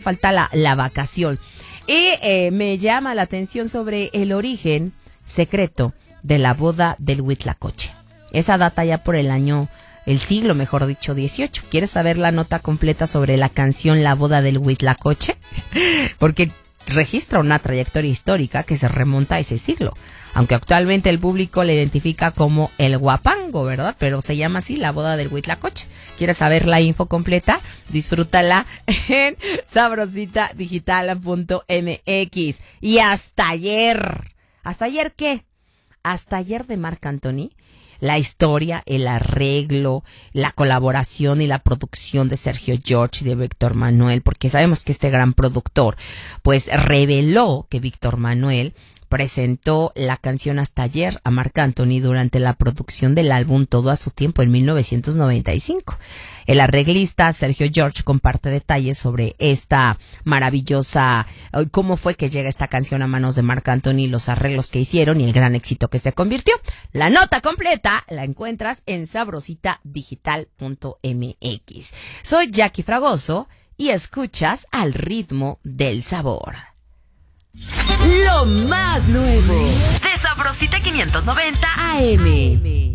falta la vacación. Y me llama la atención sobre el origen secreto de la boda del Huitlacoche. Esa data ya por el siglo, mejor dicho, 18. ¿Quieres saber la nota completa sobre la canción La boda del Huitlacoche? Porque registra una trayectoria histórica que se remonta a ese siglo. Aunque actualmente el público le identifica como el Huapango, ¿verdad? Pero se llama así, La boda del Huitlacoche. ¿Quieres saber la info completa? Disfrútala en sabrositadigital.mx. Y hasta ayer. ¿Hasta ayer qué? Hasta ayer de Marc Anthony. La historia, el arreglo, la colaboración y la producción de Sergio George y de Víctor Manuel, porque sabemos que este gran productor, pues reveló que Víctor Manuel presentó la canción Hasta ayer a Marc Anthony durante la producción del álbum Todo a su tiempo en 1995. El arreglista Sergio George comparte detalles sobre esta maravillosa, cómo fue que llega esta canción a manos de Marc Anthony, los arreglos que hicieron y el gran éxito que se convirtió. La nota completa la encuentras en sabrositadigital.mx. Soy Jackie Fragoso y escuchas Al ritmo del sabor. Lo más nuevo de Sabrosita 590 AM.